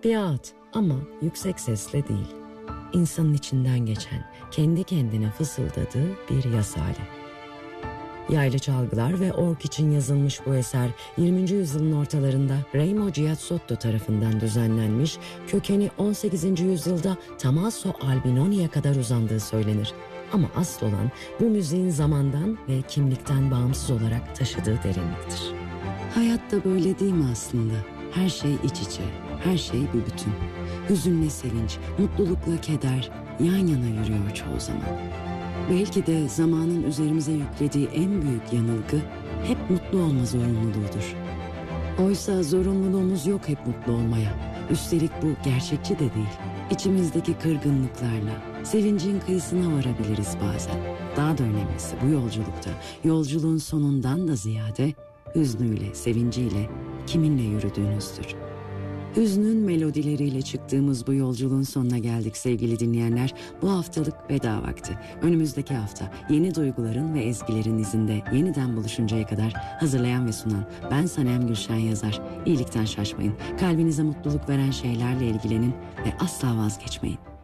Biat ama yüksek sesle değil. İnsanın içinden geçen, kendi kendine fısıldadığı bir yas hali. Yaylı çalgılar ve ork için yazılmış bu eser 20. yüzyılın ortalarında Raimo Giazzotto tarafından düzenlenmiş, kökeni 18. yüzyılda Tommaso Albinoni'ye kadar uzandığı söylenir. Ama asıl olan bu müziğin zamandan ve kimlikten bağımsız olarak taşıdığı derinliktir. Hayat da böyle değil mi aslında? Her şey iç içe, her şey bir bütün. Hüzünle sevinç, mutlulukla keder yan yana yürüyor çoğu zaman. Belki de zamanın üzerimize yüklediği en büyük yanılgı hep mutlu olma zorunluluğudur. Oysa zorunluluğumuz yok hep mutlu olmaya. Üstelik bu gerçekçi de değil. İçimizdeki kırgınlıklarla sevincin kıyısına varabiliriz bazen. Daha da önemlisi bu yolculukta, yolculuğun sonundan da ziyade hüznüyle, sevinciyle kiminle yürüdüğünüzdür. Hüznün melodileriyle çıktığımız bu yolculuğun sonuna geldik sevgili dinleyenler. Bu haftalık veda vakti. Önümüzdeki hafta yeni duyguların ve ezgilerin izinde yeniden buluşuncaya kadar hazırlayan ve sunan ben Sanem Gülşen Yazar. İyilikten şaşmayın. Kalbinize mutluluk veren şeylerle ilgilenin ve asla vazgeçmeyin.